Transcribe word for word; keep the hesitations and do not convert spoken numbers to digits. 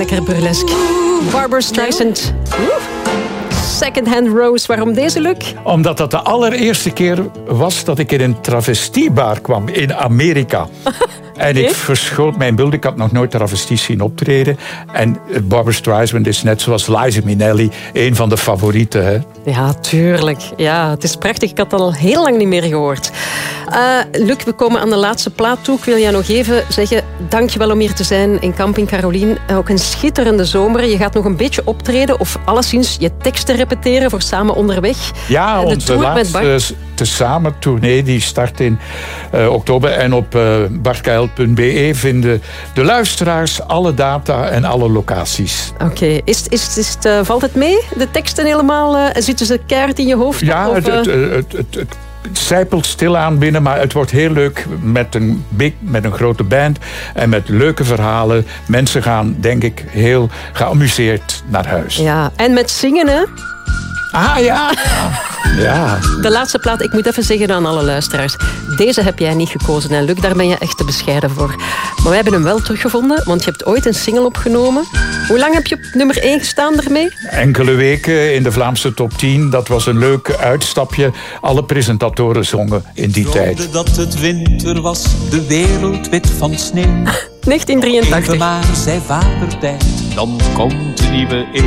lekker burlesk. Barbara Streisand. Second-hand Rose. Waarom deze, Luc? Omdat dat de allereerste keer was dat ik in een travestiebar kwam in Amerika. En ik verschoot mijn beeld. Ik had nog nooit travesties zien optreden. En Barbara Streisand is net zoals Liza Minnelli een van de favorieten. Hè? Ja, tuurlijk. Ja, het is prachtig. Ik had dat al heel lang niet meer gehoord. Uh, Luc, we komen aan de laatste plaat toe. Ik wil jou nog even zeggen, dankjewel om hier te zijn in Camping Carolien. Ook een schitterende zomer. Je gaat nog een beetje optreden of alleszins je teksten repeteren voor Samen Onderweg. Ja, de onze laatste tezamen tournee die start in uh, oktober. En op uh, bart k l punt b e vinden de luisteraars alle data en alle locaties. Oké. Okay. Is, is, is het, uh, valt het mee? De teksten helemaal? Uh, zitten ze keihard in je hoofd? Ja, of, het, uh... het, het, het, het Het zijpelt stilaan binnen, maar het wordt heel leuk met een, big, met een grote band en met leuke verhalen. Mensen gaan, denk ik, heel geamuseerd naar huis. Ja, en met zingen, hè? Ah, ja. Ja. De laatste plaat, ik moet even zeggen aan alle luisteraars. Deze heb jij niet gekozen, hè, Luc. Daar ben je echt te bescheiden voor. Maar wij hebben hem wel teruggevonden, want je hebt ooit een single opgenomen. Hoe lang heb je op nummer één gestaan ermee? Enkele weken in de Vlaamse top tien. Dat was een leuk uitstapje. Alle presentatoren zongen in die tijd. Ik dat het winter was, de wereld wit van sneeuw. negentien drieëntachtig. Even maar, zei vader tijd, dan komt de nieuwe eeuw.